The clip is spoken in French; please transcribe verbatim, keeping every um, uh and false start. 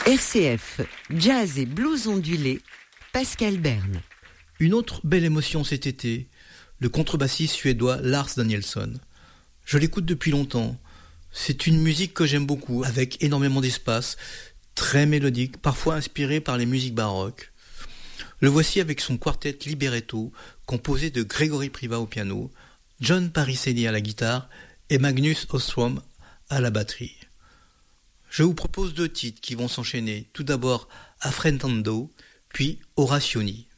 R C F, jazz et blues ondulé, Pascal Berne. Une autre belle émotion cet été, le contrebassiste suédois Lars Danielsson. Je l'écoute depuis longtemps. C'est une musique que j'aime beaucoup, avec énormément d'espace, très mélodique, parfois inspirée par les musiques baroques. Le voici avec son quartet Libretto, composé de Grégory Privat au piano, John Pariselli à la guitare et Magnus Ostrom à la batterie. Je vous propose deux titres qui vont s'enchaîner. Tout d'abord Affrentando, puis Orazioni.